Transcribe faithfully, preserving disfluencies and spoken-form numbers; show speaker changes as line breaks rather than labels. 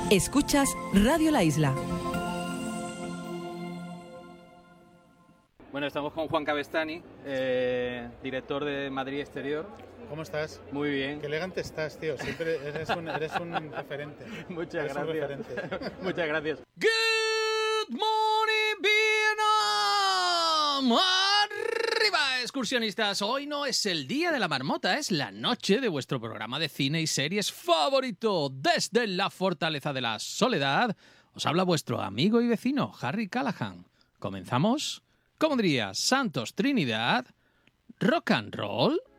Escuchas Radio La Isla.
Bueno, estamos con Juan Cabestany, eh, director de Madrid Exterior.
¿Cómo estás?
Muy bien.
Qué elegante estás, tío. Siempre eres un, eres un referente.
Muchas
eres
gracias.
Un referente.
Muchas gracias.
Good morning, Vietnam. Arriba, excursionistas. Hoy no es el día de la marmota, es la noche de vuestro programa de cine y series favorito. Desde la Fortaleza de la Soledad, os habla vuestro amigo y vecino, Harry Callahan. ¿Comenzamos? ¿Cómo diría Santos Trinidad? ¿Rock and roll?